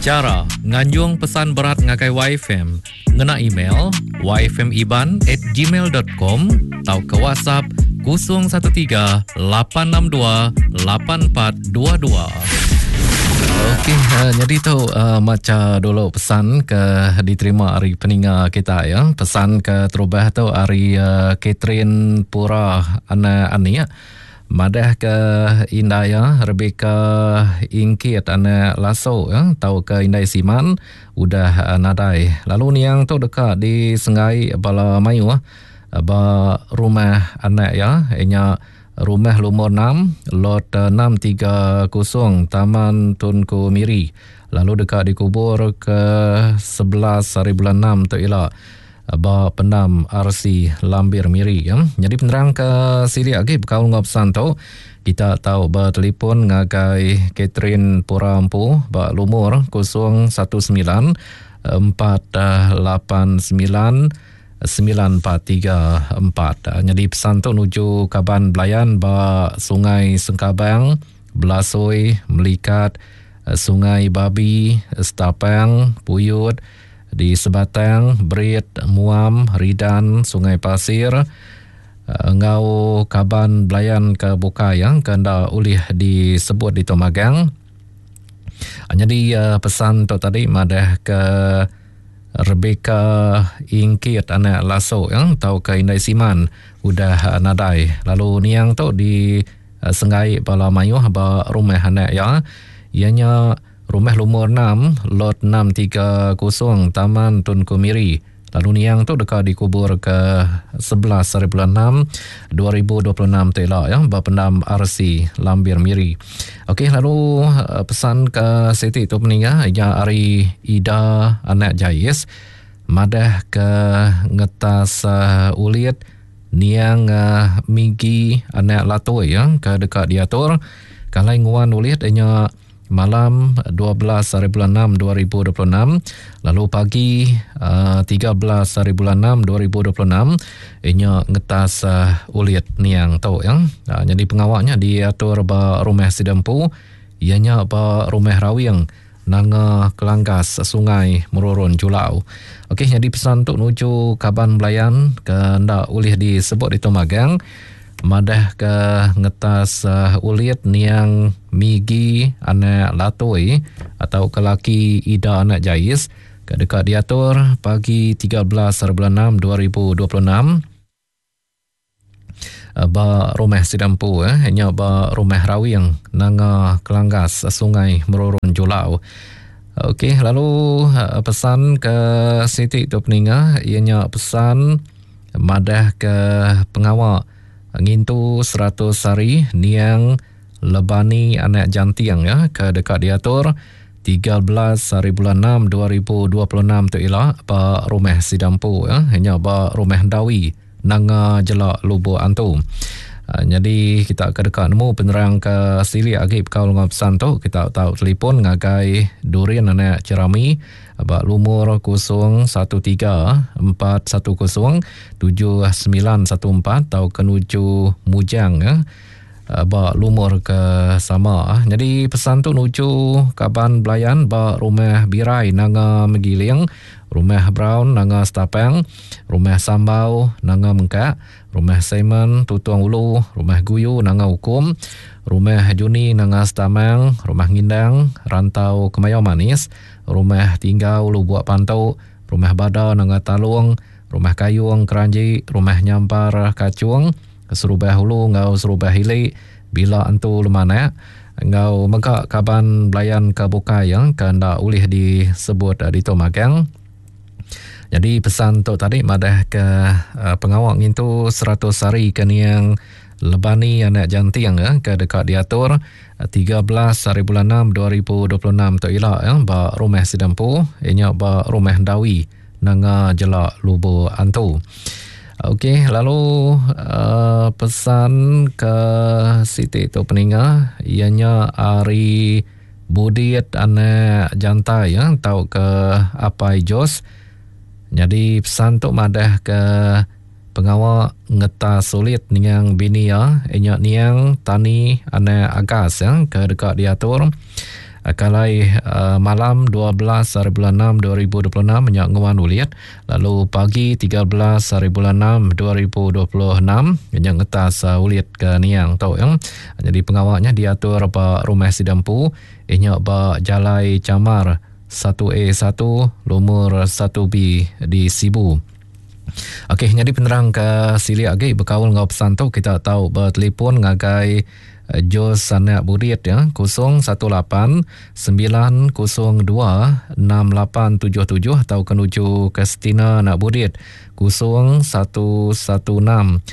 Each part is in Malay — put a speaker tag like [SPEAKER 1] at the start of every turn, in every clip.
[SPEAKER 1] Cara nganjung pesan berat ngakai YFM, ngena email yfmiban@gmail.com atau ke WhatsApp 013-862-8422. Okey, jadi tu macam dulu pesan ke diterima hari peninggal kita ya. Pesan ke terubah tu hari Catherine Pura Ana Ani ya. Madah ke Indah ya, Rebecca Ingkit Ana Lasso ya, tahu ke Indai Siman udah nadai. Lalu ni yang tu dekat di Sengai Bala Mayu ba rumah anak ya, ianya rumah lumur 6 lot 630 Taman Tunku Miri. Lalu dekat dikubur ke 11 hari bulan 6 tu ialah ba pendam RC Lambir Miri ya. Jadi penerang ke sili lagi berkaul ngap pesan tu kita tahu ba telefon ngagai Catherine Purampu ba lumur 019 489 9434. Jadi pesan tu nuju Kaban Belayan ba Sungai Sengkabang, Belasoi, Melikat, Sungai Babi, Stapang, Puyut, di Sebatang, Berit, Muam, Ridan, Sungai Pasir, Ngau Kaban Belayan ke Bukai yang kena ulih disebut di Tomagang. Jadi pesan tu tadi madah ke Rebecca Ingkit anak Lasso yang tahu ke Indai Siman udah nadai. Lalu ni yang tu di Sengai Bala Mayu ba rumah anak ya, ianya rumah lumur 6 lot 630 Taman Tunku Miri. Lalu ni yang tu dekat dikubur ke 11 hari bulan 6 2026 tu lah ya, bapendam RC Lambir Miri. Okey, lalu pesan ke Siti tu peninggal ya hari Ida anak Jais madah ke ngetas ulit niang Migi anak Latoi ya ke dekat diatur kalai nguan ulit nya malam 12 hari bulan 6 2026, lalu pagi 13 hari bulan 6 2026 inya ngetas ulit niang tau yang. Jadi pengawaknya diatur ba rumah Sidempu, ianya ba rumah Rawiang nanga Kelanggas Sungai Merurun Julau. Okey, jadi pesan tu nuju Kaban Belayan ke ndak ulih disebut di Tomagang madah ke ngetas ulit niang Migi anak Latoi atau kelaki Ida anak Jais ke dekat diatur pagi 13 hari bulan 6 2026 ba rumah Sidampu hanya ba rumah Rawiang nanga Kelanggas Sungai Merurun Julau. Okey, lalu pesan ke Siti tu peninggal ianya pesan madah ke pengawal ngintu 100 hari niang Lebani anak Jantiang ya ke dekat diatur 13 hari bulan 6 2026 tu ialah ba rumah Sidampu ya, hanya ba rumah Dawi nanga Jelak Lubu Antu. Jadi kita ke dekat nemu penerang ke sili agib kau ngap pesan tu kita tahu telefon ngagai Durin anak Cerami ba lumur 013-410-7914 atau kenuju Mujang ya ba lumur ke sama. Jadi pesan tu nuju Kaban Belayan ba rumah Birai nanga Megiling, rumah Brown nanga Stapang, rumah Sambau nanga Mengkak, rumah Simon Tutuang Ulu, rumah Guyu nanga Hukum, rumah Juni nanga Stamang, rumah Ngindang Rantau Kemayau Manis, rumah Tinggal Ulu Buat Pantau, rumah Bada nanga Talung, rumah Kayung Keranji, rumah Nyampar Kacung, Serubah Hulu ngau Serubah Hili, bila antu lemana ngau Megak Kaban Belayan ke Bukai yang kanda ulih disebut di Tomagang. Jadi pesan tu tadi madah ke pengawak ngintu 100 hari ke niang Lebani anak Jantiang ya ke dekat diatur 13 hari bulan 6 2026 tu ialah ya ba rumah Sidampu ianya ba rumah Dawi nanga Jelak Lubu Antu. Okey, lalu pesan ke Siti tu peninggal ianya hari Budit anak Jantai ya tahu ke Apai Jos. Jadi pesan tu madah ke pengawal ngetas sulit niang bini ya, ianya niang Tani anak Agas ya ke dekat diatur Kalai malam 12 hari bulan 6 2026 menyak nguan uliat. Lalu pagi 13 hari bulan 6 2026 menyak ngetas uliat ke niang tau yang. Jadi pengawaknya diatur ba rumah sidampu inya ba Jalai Camar 1A1 Lumur 1B di Sibu. Okey, jadi penerang ke sili agi berkawal ngau pesan tu kita tahu bertelefon ngagai Jos anak burit ya 018 902 6877 atau kenuju ke Stina anak burit 0116 386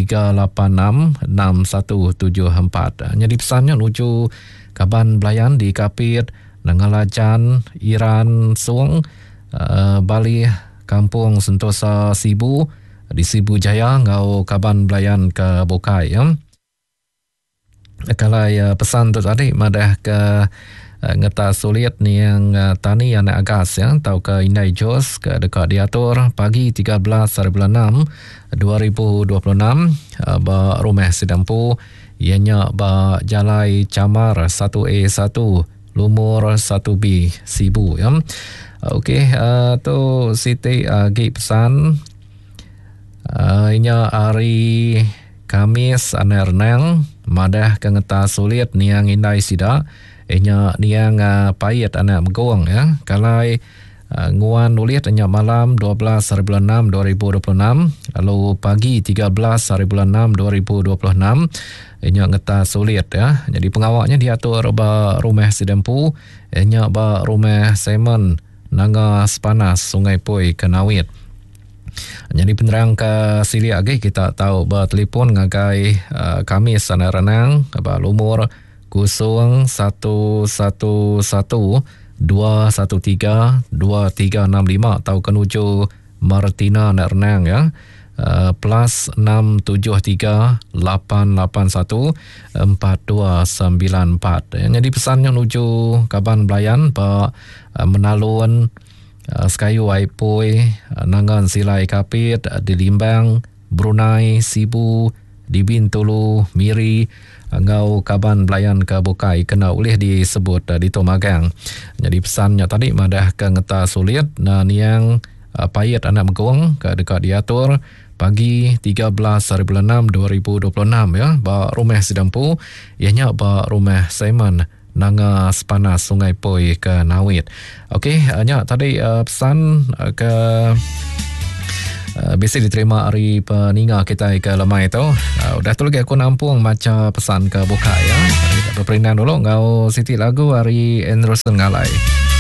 [SPEAKER 1] 6174. Jadi pesannya nuju Kaban Belayan di Kapit Nangalajan Iran Suang Bali Kampung Sentosa Sibu di Sibu Jaya ngau Kaban Belayan ke Bokai ya. Kalau pesan tu tadi madah ke ngeta sulit ni yang tani anak agas ya tau ke Indai Jos ke dekat diatur pagi 13 hari bulan 6 2026 ba rumah sidampu ianya ba Jalai Camar 1A1 Lumur 1B Sibu ya. Okey, tu Siti agi pesan inya hari Kamis anerang madah kengeta sulit niang indai sida inya niang payet anak megawang ya kalai nguan ulit inya malam 12 hari bulan 6 2026 lalu pagi 13 hari bulan 6 2026 inya ngeta sulit ya. Jadi pengawaknya diatur ba rumah sidampu inya ba rumah Simon Nanga Sepanas Sungai Poi Kenawit. Jadi penerang ke sili agi kita tahu bertelefon ngagai Kamis sana renang ba lumur 0111 213 2365 atau kenuju Martina nak renang ya. Plus 673 881 4294. Jadi pesannya nuju Kaban Belayan ba menalun Sekayu Waipoi Nangan Silai Kapit di Limbang Brunei Sibu di Bintulu Miri ngau Kaban Belayan ke Bokai kena ulih disebut di Tomagang. Jadi pesannya tadi madah ke ngeta sulit dan yang payet anak megawang ke dekat diatur pagi 13 hari bulan 6 2026 ya ba rumah sidampu ianya ba rumah Simon Nanga Sepanas Sungai Poi ke Nawit. Okey, hanya tadi pesan ke biasa diterima hari peninga kita ke lemai tu. Udah tu lagi aku nampung macam pesan ke buka ya. Kita berinan dulu ngau Siti lagu hari Enrosen Ngalai.